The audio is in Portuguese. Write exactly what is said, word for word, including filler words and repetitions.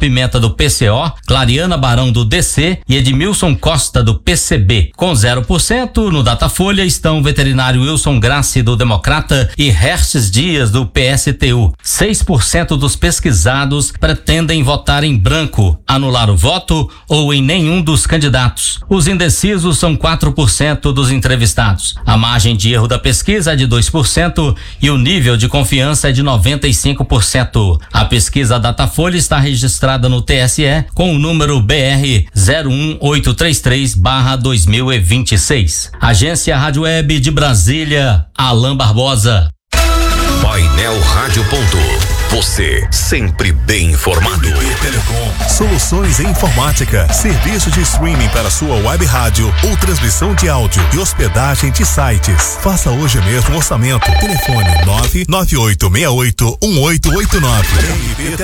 Pimenta do P C O, Clariana Barão do D C e Edmilson Costa do P C B. Com zero por cento no Datafolha estão o veterinário Wilson Grassi do Democrata e Herces Dias do P S T U. seis por cento dos pesquisados pretendem votar em branco, anular o voto ou em nenhum dos candidatos. Os indecisos são quatro por cento dos entrevistados. A margem de erro da pesquisa é de dois por cento e o nível de confiança é de noventa e cinco por cento. A pesquisa Datafolha está registrada no T S E com o número B R zero um oito três três barra dois mil e vinte e seis. Agência Rádio Web de Brasília, Alain Barbosa. Painel Rádio Ponto. Você sempre bem informado. Telecom. Soluções em informática. Serviço de streaming para sua web rádio ou transmissão de áudio e hospedagem de sites. Faça hoje mesmo um orçamento. Telefone nove nove oito seis oito um oito oito nove.